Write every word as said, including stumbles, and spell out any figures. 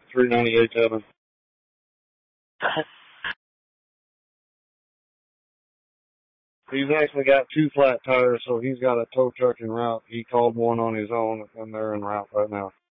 three ninety-eight seven. He's actually got two flat tires, so he's got a tow truck en route. He called one on his own, and they're en route right now.